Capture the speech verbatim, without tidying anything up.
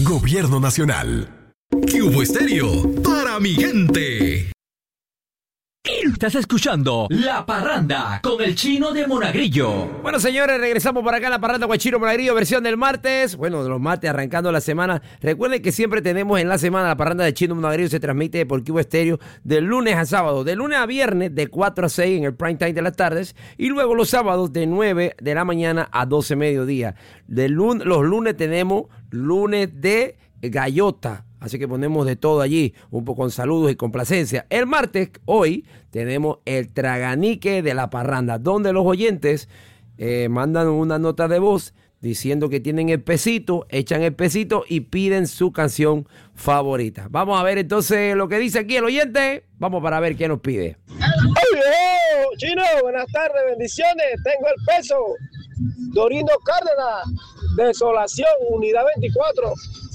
Gobierno Nacional. Cubo Estéreo, para mi gente. Estás escuchando La Parranda con el Chino de Monagrillo. Bueno, señores, regresamos por acá a La Parranda con el Chino de Monagrillo, versión del martes. Bueno, de los martes arrancando la semana. Recuerden que siempre tenemos en la semana La Parranda de Chino de Monagrillo. Se transmite por Cubo Estéreo de lunes a sábado. De lunes a viernes de cuatro a seis en el prime time de las tardes. Y luego los sábados de nueve de la mañana a doce mediodía. De lun- los lunes tenemos lunes de gallota. Así que ponemos de todo allí, un poco con saludos y complacencia. El martes, hoy, tenemos el traganique de La Parranda, donde los oyentes eh, mandan una nota de voz diciendo que tienen el pesito, echan el pesito y piden su canción favorita. Vamos a ver entonces lo que dice aquí el oyente. Vamos para ver qué nos pide. ¡Oye, Chino! Buenas tardes, bendiciones. Tengo el peso. Dorindo Cárdenas, Desolación, Unidad veinticuatro.